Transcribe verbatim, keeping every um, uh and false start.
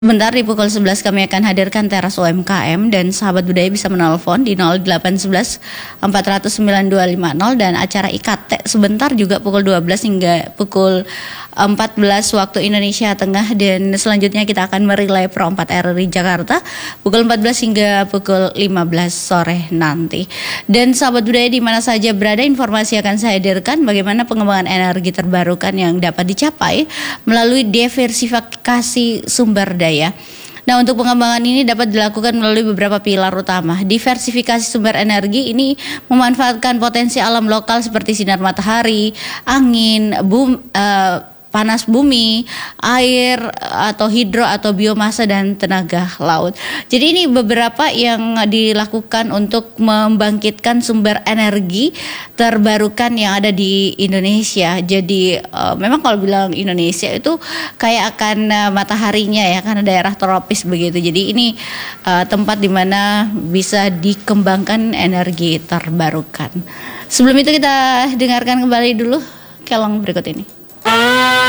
Sebentar di pukul sebelas kami akan hadirkan teras U M K M dan sahabat budaya bisa menelpon di nol delapan satu satu empat nol nol sembilan dua lima nol dan acara I K T sebentar juga pukul dua belas hingga pukul empat belas waktu Indonesia Tengah, dan selanjutnya kita akan merilai Pro empat R I Jakarta pukul empat belas hingga pukul lima belas sore nanti. Dan sahabat budaya di mana saja berada, informasi akan saya hadirkan bagaimana pengembangan energi terbarukan yang dapat dicapai melalui diversifikasi sumber daya. Nah, untuk pengembangan ini dapat dilakukan melalui beberapa pilar utama. Diversifikasi sumber energi ini memanfaatkan potensi alam lokal seperti sinar matahari, angin, bum, uh, panas bumi, air atau hidro atau biomasa dan tenaga laut. Jadi ini beberapa yang dilakukan untuk membangkitkan sumber energi terbarukan yang ada di Indonesia. Jadi uh, memang kalau bilang Indonesia itu kayak akan uh, mataharinya ya, karena daerah tropis begitu. Jadi ini uh, tempat di mana bisa dikembangkan energi terbarukan. Sebelum itu kita dengarkan kembali dulu kelong berikut ini.